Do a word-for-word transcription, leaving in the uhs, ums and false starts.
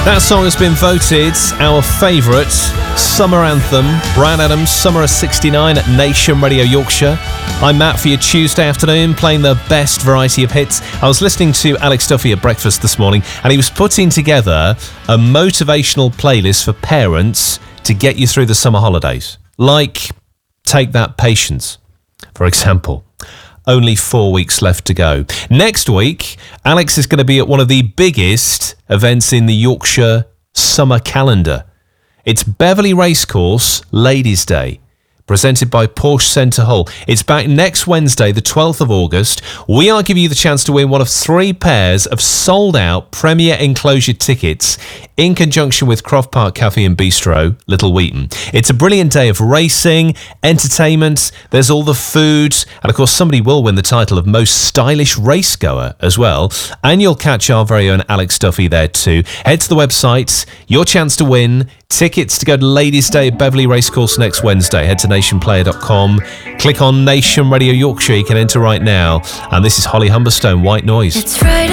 That song has been voted our favourite summer anthem. Bryan Adams, Summer of sixty-nine at Nation Radio Yorkshire. I'm Matt for your Tuesday afternoon, playing the best variety of hits. I was listening to Alex Duffy at breakfast this morning, and he was putting together a motivational playlist for parents to get you through the summer holidays. Like, take that patience, for example. Only four weeks left to go. Next week, Alex is going to be at one of the biggest events in the Yorkshire summer calendar. It's Beverley Racecourse Ladies' Day, presented by Porsche Centre Hull. It's back next Wednesday, the twelfth of August. We are giving you the chance to win one of three pairs of sold-out Premier Enclosure tickets in conjunction with Croft Park Cafe and Bistro, Little Wheaton. It's a brilliant day of racing, entertainment, there's all the food, and of course somebody will win the title of Most Stylish Racegoer as well. And you'll catch our very own Alex Duffy there too. Head to the website, your chance to win tickets to go to Ladies' Day at Beverley Racecourse next Wednesday. Head to nation player dot com, click on Nation Radio Yorkshire, you can enter right now. And this is Holly Humberstone, White Noise. It's Friday.